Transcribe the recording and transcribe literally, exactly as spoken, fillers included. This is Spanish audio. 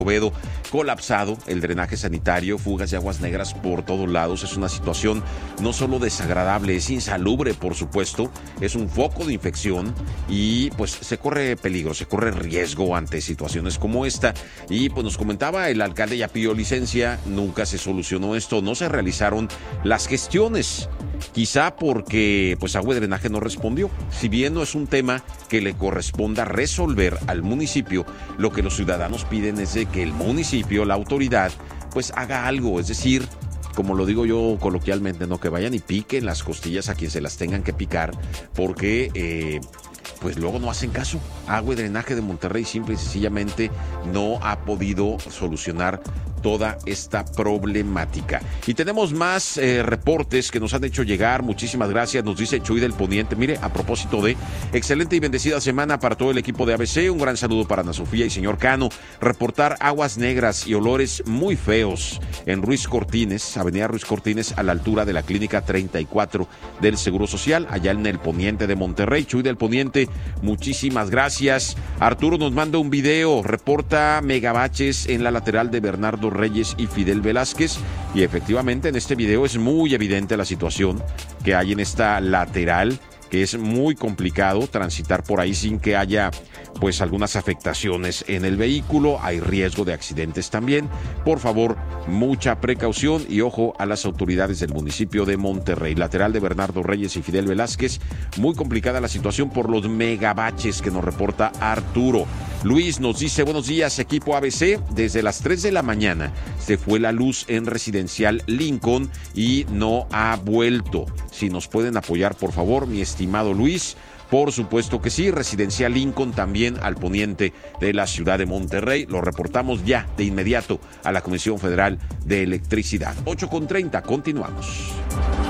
Escobedo, colapsado el drenaje sanitario, fugas de aguas negras por todos lados. Es una situación no solo desagradable, es insalubre, por supuesto, es un foco de infección y pues se corre peligro, se corre riesgo ante situaciones como esta. Y pues nos comentaba el alcalde, ya pidió licencia, nunca se solucionó esto, no se realizaron las gestiones. Quizá porque pues Agua y Drenaje no respondió. Si bien no es un tema que le corresponda resolver al municipio, lo que los ciudadanos piden es de que el municipio, la autoridad, pues haga algo. Es decir, como lo digo yo coloquialmente, no que vayan y piquen las costillas a quien se las tengan que picar, porque eh, pues luego no hacen caso. Agua y Drenaje de Monterrey simple y sencillamente no ha podido solucionar toda esta problemática. Y tenemos más eh, reportes que nos han hecho llegar. Muchísimas gracias, nos dice Chuy del Poniente. Mire, a propósito de excelente y bendecida semana para todo el equipo de A B C. Un gran saludo para Ana Sofía y señor Cano. Reportar aguas negras y olores muy feos en Ruiz Cortines, Avenida Ruiz Cortines, a la altura de la Clínica treinta y cuatro del Seguro Social, allá en el Poniente de Monterrey. Chuy del Poniente, muchísimas gracias. Arturo nos manda un video, reporta megabaches en la lateral de Bernardo Reyes y Fidel Velázquez, y efectivamente en este video es muy evidente la situación que hay en esta lateral, que es muy complicado transitar por ahí sin que haya pues algunas afectaciones en el vehículo. Hay riesgo de accidentes también. Por favor, mucha precaución y ojo a las autoridades del municipio de Monterrey. Lateral de Bernardo Reyes y Fidel Velázquez, muy complicada la situación por los megabaches que nos reporta Arturo. Luis nos dice, buenos días, equipo A B C. Desde las tres de la mañana se fue la luz en Residencial Lincoln y no ha vuelto. Si nos pueden apoyar, por favor, mi estimado Luis. Por supuesto que sí, Residencial Lincoln también al poniente de la ciudad de Monterrey. Lo reportamos ya de inmediato a la Comisión Federal de Electricidad. ocho con treinta, continuamos.